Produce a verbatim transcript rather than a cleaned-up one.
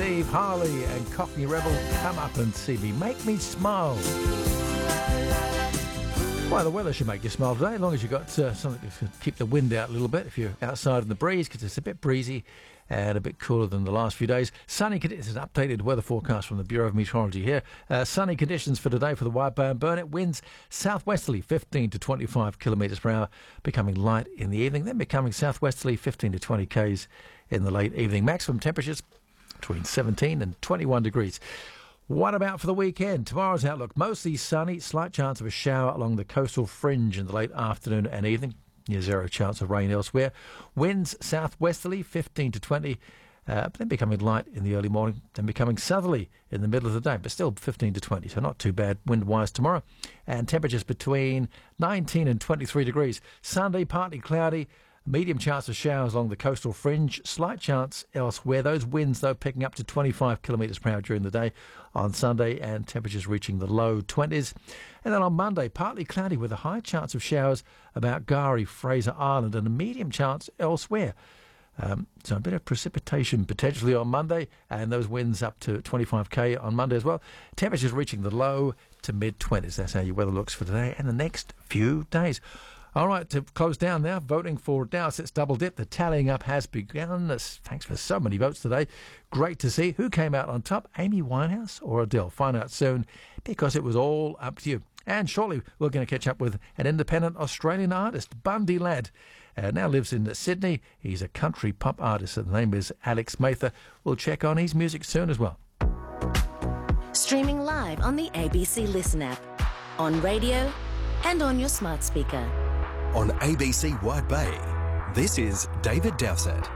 Steve Harley and Cockney Rebel, Come Up and See Me, Make Me Smile. Well, the weather should make you smile today, as long as you've got uh, something to keep the wind out a little bit if you're outside in the breeze, because it's a bit breezy and a bit cooler than the last few days. Sunny conditions, an updated weather forecast from the Bureau of Meteorology here. Uh, sunny conditions for today for the Wide Bay and Burnett. Winds southwesterly fifteen to twenty-five kilometres per hour, becoming light in the evening, then becoming southwesterly fifteen to twenty k's in the late evening. Maximum temperatures between seventeen and twenty-one degrees. What about for the weekend? Tomorrow's outlook, mostly sunny, slight chance of a shower along the coastal fringe in the late afternoon and evening. Near zero chance of rain elsewhere. Winds southwesterly fifteen to twenty, uh, but then becoming light in the early morning, then becoming southerly in the middle of the day, but still fifteen to twenty, so not too bad wind-wise tomorrow. And temperatures between nineteen and twenty-three degrees. Sunday, partly cloudy, medium chance of showers along the coastal fringe, slight chance elsewhere. Those winds, though, picking up to twenty-five kilometres per hour during the day on Sunday, and temperatures reaching the low twenties. And then on Monday, partly cloudy with a high chance of showers about Gari, Fraser Island, and a medium chance elsewhere. Um, so a bit of precipitation potentially on Monday, and those winds up to twenty-five k on Monday as well. Temperatures reaching the low to mid-twenties. That's how your weather looks for today and the next few days. All right, to close down now, voting for Dowsett's Double Dip. The tallying up has begun. Thanks for so many votes today. Great to see. Who came out on top, Amy Winehouse or Adele? Find out soon, because it was all up to you. And shortly, we're going to catch up with an independent Australian artist, Bundy Lad. Uh, now lives in Sydney. He's a country pop artist. The name is Alex Mather. We'll check on his music soon as well. Streaming live on the A B C Listen app, on radio and on your smart speaker. On A B C Wide Bay, this is David Dowsett.